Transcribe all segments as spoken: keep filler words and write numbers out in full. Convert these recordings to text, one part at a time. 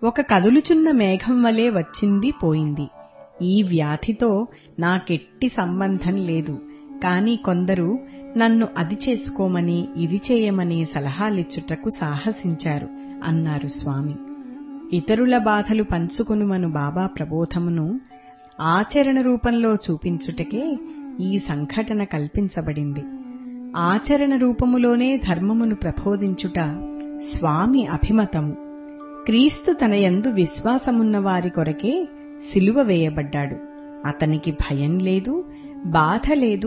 ఒక కదులుచున్న మేఘం వలె వచ్చింది పోయింది. ఈ వ్యాధితో నాకెట్టి సంబంధం లేదు. కాని కొందరు నన్ను అది చేసుకోమని ఇది చేయమని సలహాలిచ్చుటకు సాహసించారు అన్నారు స్వామి. ఇతరుల బాధలు పంచుకొనుమను బాబా ప్రబోధమును ఆచరణ రూపంలో చూపించుటకే ఈ సంఘటన కల్పించబడింది. ఆచరణ రూపములోనే ధర్మమును ప్రబోధించుట స్వామి అభిమతము. క్రీస్తు తన యందు విశ్వాసమున్న వారి కొరకే సిలువ వేయబడ్డాడు. అతనికి భయం లేదు, బాధ లేదు,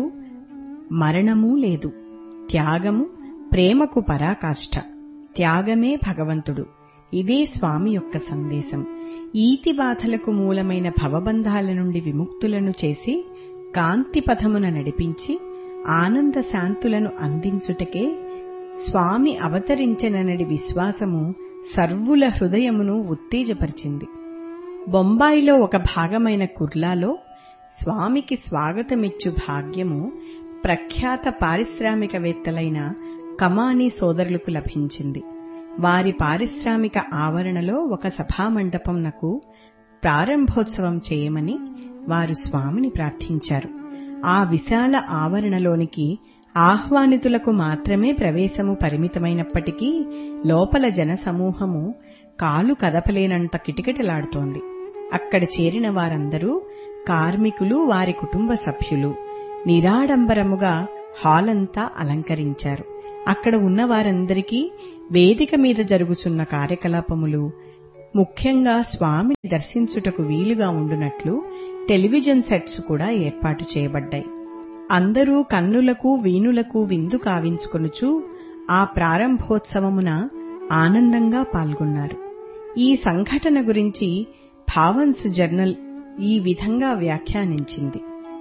మరణమూ లేదు. త్యాగము ప్రేమకు పరాకాష్ఠ. త్యాగమే భగవంతుడు. ఇదే స్వామి యొక్క సందేశం. ఈతి బాధలకు మూలమైన భవబంధాల నుండి విముక్తులను చేసి కాంతి పథమున నడిపించి ఆనంద శాంతులను అందించుటకే స్వామి అవతరించెననడి విశ్వాసము సర్వుల హృదయమును ఉత్తేజపరిచింది. బొంబాయిలో ఒక భాగమైన కుర్లాలో స్వామికి స్వాగతమిచ్చు భాగ్యము ప్రఖ్యాత పారిశ్రామికవేత్తలైన కమానీ సోదరులకు లభించింది. వారి పారిశ్రామిక ఆవరణలో ఒక సభామండపంనకు ప్రారంభోత్సవం చేయమని వారు స్వామిని ప్రార్థించారు. ఆ విశాల ఆవరణలోనికి ఆహ్వానితులకు మాత్రమే ప్రవేశము పరిమితమైనప్పటికీ లోపల జనసమూహము కాలు కదపలేనంత కిటకిటలాడుతోంది. అక్కడ చేరిన వారందరూ కార్మికులు, వారి కుటుంబ సభ్యులు. నిరాడంబరముగా హాలంతా అలంకరించారు. అక్కడ ఉన్న వారందరికీ వేదిక మీద జరుగుచున్న కార్యకలాపములు, ముఖ్యంగా స్వామిని దర్శించుటకు వీలుగా ఉండునట్లు టెలివిజన్ సెట్స్ కూడా ఏర్పాటు చేయబడ్డాయి. అందరూ కన్నులకు వీణులకు విందు కావించుకొనుచూ ఆ ప్రారంభోత్సవమున ఆనందంగా పాల్గొన్నారు. ఈ సంఘటన గురించి భావన్స్ జర్నల్ ఈ విధంగా వ్యాఖ్యానించింది.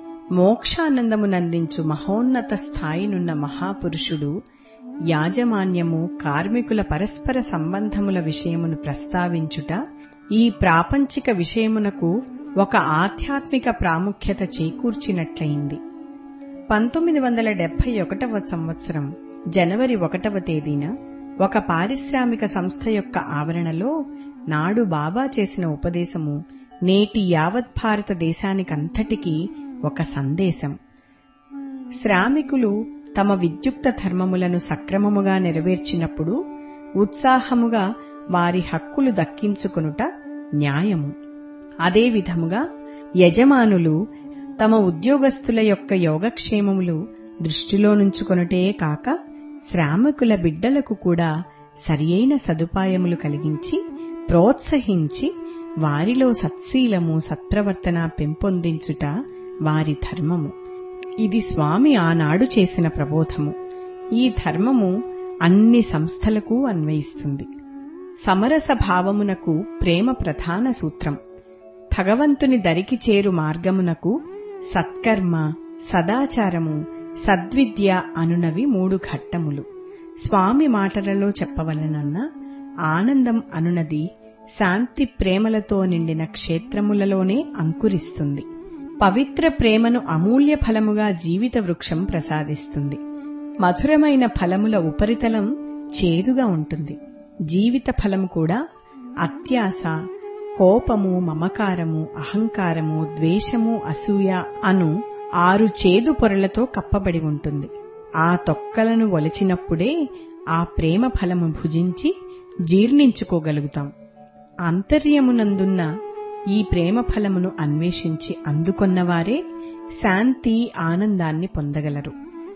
మోక్షానందమునందించు మహోన్నత స్థాయినున్న మహాపురుషుడు యాజమాన్యము, కార్మికుల పరస్పర సంబంధముల విషయమును ప్రస్తావించుట ఈ ప్రాపంచిక విషయమునకు ఒక ఆధ్యాత్మిక ప్రాముఖ్యత చేకూర్చినట్లయింది. పంతొమ్మిది వందల డెబ్బై ఒకటవ సంవత్సరం జనవరి ఒకటవ తేదీన ఒక పారిశ్రామిక సంస్థ యొక్క ఆవరణలో నాడు బాబా చేసిన ఉపదేశము నేటి యావత్ భారతదేశానికంతటికీ ఒక సందేశం. శ్రామికులు తమ విద్యుక్త ధర్మములను సక్రమముగా నెరవేర్చినప్పుడు ఉత్సాహముగా వారి హక్కులు దక్కించుకొనుట న్యాయము. అదేవిధముగా యజమానులు తమ ఉద్యోగస్తుల యొక్క యోగక్షేమములు దృష్టిలో నుంచుకొనుటే కాక శ్రామికుల బిడ్డలకు కూడా సరియైన సదుపాయములు కలిగించి ప్రోత్సహించి వారిలో సత్శీలము, సత్ప్రవర్తన పెంపొందించుట వారి ధర్మము. ఇది స్వామి ఆనాడు చేసిన ప్రబోధము. ఈ ధర్మము అన్ని సంస్థలకు అన్వయిస్తుంది. సమరస భావమునకు ప్రేమ ప్రధాన సూత్రం. భగవంతుని దరికి చేరు మార్గమునకు సత్కర్మ, సదాచారము, సద్విద్య అనునవి మూడు ఘట్టములు. స్వామి మాటలలో చెప్పవలనన్న ఆనందం అనునది శాంతి ప్రేమలతో నిండిన క్షేత్రములలోనే అంకురిస్తుంది. పవిత్ర ప్రేమను అమూల్య ఫలముగా జీవిత వృక్షం ప్రసాదిస్తుంది. మధురమైన ఫలముల ఉపరితలం చేదుగా ఉంటుంది. జీవిత ఫలము కూడా అత్యాశ, కోపము, మమకారము, అహంకారము, ద్వేషము, అసూయ అను ఆరు చేదు పొరలతో కప్పబడి ఉంటుంది. ఆ తొక్కలను ఒలిచినప్పుడే ఆ ప్రేమ ఫలము భుజించి జీర్ణించుకోగలుగుతాం. అంతర్యమునందున్న ఈ ప్రేమ ఫలమును అన్వేషించి అందుకొన్నవారే శాంతి, ఆనందాన్ని పొందగలరు.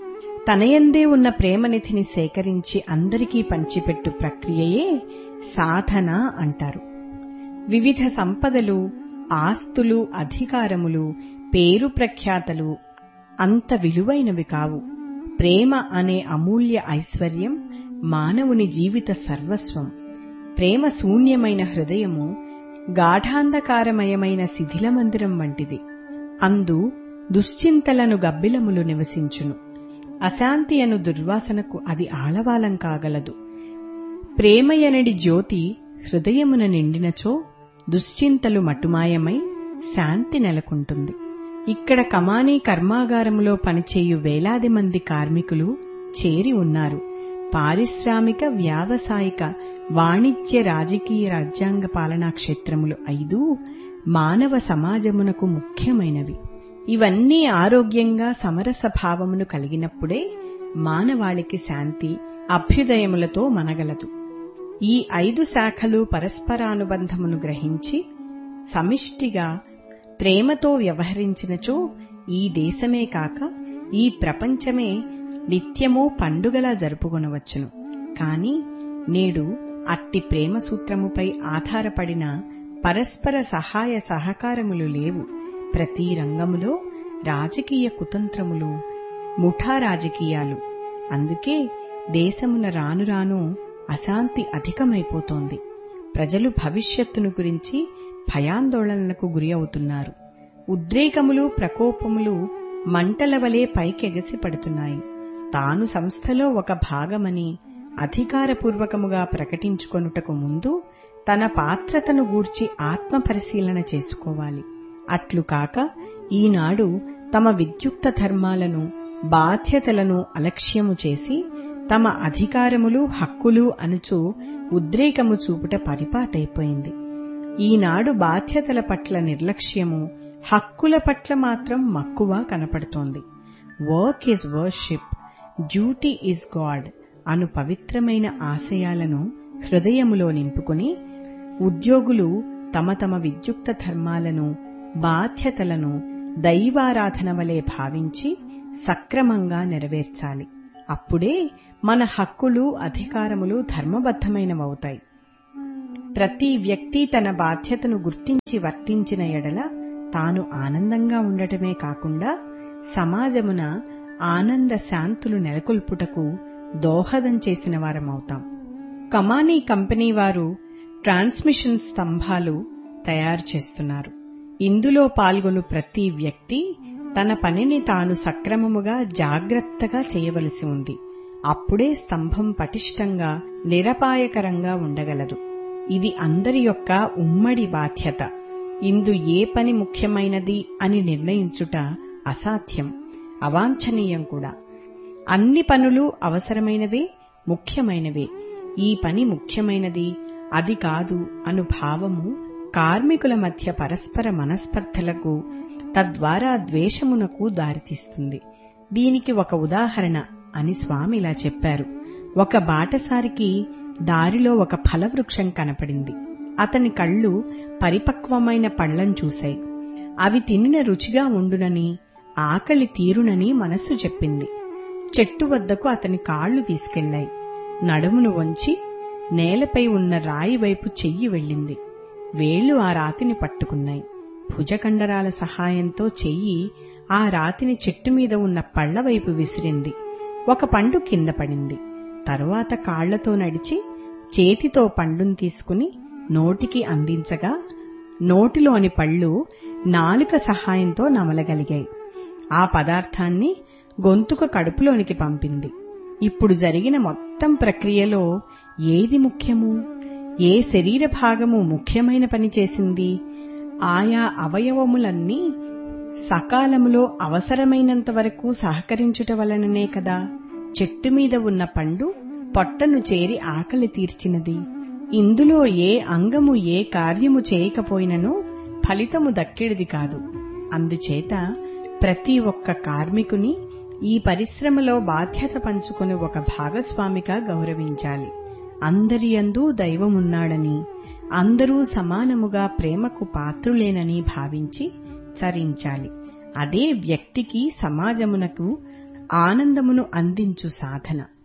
తనయందే ఉన్న ప్రేమనిధిని సేకరించి అందరికీ పంచిపెట్టు ప్రక్రియయే సాధన అంటారు. వివిధ సంపదలు, ఆస్తులు, అధికారములు, పేరు ప్రఖ్యాతలు అంత విలువైనవి కావు. ప్రేమ అనే అమూల్య ఐశ్వర్యం మానవుని జీవిత సర్వస్వం. ప్రేమ శూన్యమైన హృదయము గాఢాంధకారమయమైన శిథిల మందిరం వంటిది. అందు దుశ్చింతలను గబ్బిలములు నివసించును. అశాంతి అను దుర్వాసనకు అది ఆలవాలం కాగలదు. ప్రేమయనడి జ్యోతి హృదయమున నిండినచో దుశ్చింతలు మటుమాయమై శాంతి నెలకొంటుంది. ఇక్కడ కమానీ కర్మాగారములో పనిచేయు వేలాది మంది కార్మికులు చేరి ఉన్నారు. పారిశ్రామిక, వ్యావసాయిక వాణిజ్య రాజకీయ రాజ్యాంగ పాలనా క్షేత్రములు ఐదు మానవ సమాజమునకు ముఖ్యమైనవి. ఇవన్నీ ఆరోగ్యంగా సమరస భావమును కలిగినప్పుడే మానవాళికి శాంతి అభ్యుదయములతో మనగలదు. ఈ ఐదు శాఖలు పరస్పరానుబంధమును గ్రహించి సమిష్టిగా ప్రేమతో వ్యవహరించినచో ఈ దేశమే కాక ఈ ప్రపంచమే నిత్యమూ పండుగలా జరుపుకొనవచ్చును. కాని నేడు అట్టి ప్రేమ సూత్రముపై ఆధారపడిన పరస్పర సహాయ సహకారములు లేవు. ప్రతి రంగములో రాజకీయ కుతంత్రములు, ముఠా రాజకీయాలు. అందుకే దేశమున రాను రాను అశాంతి అధికమైపోతోంది. ప్రజలు భవిష్యత్తును గురించి భయాందోళనలకు గురి అవుతున్నారు. ఉద్రేకములు, ప్రకోపములు మంటల వలె పైకెగసి పడుతున్నాయి. తాను సంస్థలో ఒక భాగమని అధికారపూర్వకముగా ప్రకటించుకొనుటకు ముందు తన పాత్రతను గూర్చి ఆత్మపరిశీలన చేసుకోవాలి. అట్లు కాక ఈనాడు తమ విద్యుక్త ధర్మాలను, బాధ్యతలను అలక్ష్యము చేసి తమ అధికారములు, హక్కులు అనుచు ఉద్రేకము చూపుట పరిపాటైపోయింది. ఈనాడు బాధ్యతల పట్ల నిర్లక్ష్యము, హక్కుల పట్ల మాత్రం మక్కువ కనపడుతోంది. Work is worship, duty is God అను పవిత్రమైన ఆశయాలను హృదయములో నింపుకుని ఉద్యోగులు తమ తమ విద్యుక్త ధర్మాలను, బాధ్యతలను దైవారాధన వలె భావించి సక్రమంగా నెరవేర్చాలి. అప్పుడే మన హక్కులు, అధికారములు ధర్మబద్ధమైనవవుతాయి. ప్రతి వ్యక్తి తన బాధ్యతను గుర్తించి వర్తించిన ఎడల తాను ఆనందంగా ఉండటమే కాకుండా సమాజమున ఆనంద శాంతులు నెలకొల్పుటకు దోహదం చేసిన వారమవుతాం. కమానీ కంపెనీ వారు ట్రాన్స్మిషన్ స్తంభాలు తయారు చేస్తున్నారు. ఇందులో పాల్గొను ప్రతి వ్యక్తి తన పనిని తాను సక్రమముగా, జాగ్రత్తగా చేయవలసి ఉంది. అప్పుడే స్తంభం పటిష్టంగా, నిరపాయకరంగా ఉండగలదు. ఇది అందరి యొక్క ఉమ్మడి బాధ్యత. ఇందు ఏ పని ముఖ్యమైనది అని నిర్ణయించుట అసాధ్యం, అవాంఛనీయం కూడా. అన్ని పనులు అవసరమైనవే, ముఖ్యమైనవే. ఈ పని ముఖ్యమైనది, అది కాదు అను భావము కార్మికుల మధ్య పరస్పర మనస్పర్ధలకు, తద్వారా ద్వేషమునకు దారితీస్తుంది. దీనికి ఒక ఉదాహరణ అని స్వామి ఇలా చెప్పారు. ఒక బాటసారికి దారిలో ఒక ఫలవృక్షం కనపడింది. అతని కళ్ళు పరిపక్వమైన పళ్లను చూశాయి. అవి తినిన రుచిగా ఉండునని, ఆకలి తీరునని మనస్సు చెప్పింది. చెట్టు వద్దకు అతని కాళ్లు తీసుకెళ్లాయి. నడుమును వంచి నేలపై ఉన్న రాయి వైపు చెయ్యి వెళ్ళింది. వేళ్లు ఆ రాతిని పట్టుకున్నాయి. భుజకండరాల సహాయంతో చెయ్యి ఆ రాతిని చెట్టు మీద ఉన్న పళ్లవైపు విసిరింది. ఒక పండు కింద పడింది. తరువాత కాళ్లతో నడిచి చేతితో పండును తీసుకుని నోటికి అందించగా నోటిలోని పళ్ళు నాలుక సహాయంతో నమలగలిగాయి. ఆ పదార్థాన్ని గొంతుక కడుపులోనికి పంపింది. ఇప్పుడు జరిగిన మొత్తం ప్రక్రియలో ఏది ముఖ్యము? ఏ శరీర భాగము ముఖ్యమైన పని చేసింది? ఆయా అవయవములన్నీ సకాలములో అవసరమైనంత వరకు సహకరించుట వలననే కదా చెట్టు మీద ఉన్న పండు పొట్టను చేరి ఆకలి తీర్చినది. ఇందులో ఏ అంగము ఏ కార్యము చేయకపోయినను ఫలితము దక్కేది కాదు. అందుచేత ప్రతి ఒక్క కార్మికుని ఈ పరిశ్రమలో బాధ్యత పంచుకుని ఒక భాగస్వామిగా గౌరవించాలి. అందరియందు దైవమున్నాడని, అందరూ సమానముగా ప్రేమకు పాత్రులేనని భావించి చరించాలి. అదే వ్యక్తికి, సమాజమునకు ఆనందమును అందించు సాధన.